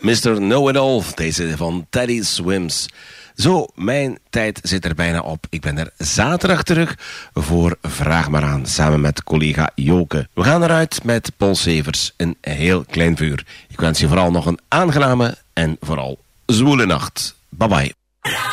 Mr. Know-It-All, deze van Teddy Swims. Zo, mijn tijd zit er bijna op. Ik ben er zaterdag terug voor Vraag maar aan, samen met collega Joke. We gaan eruit met Paul Severs, Een heel klein vuur. Ik wens je vooral nog een aangename en vooral zwoele nacht. Bye bye.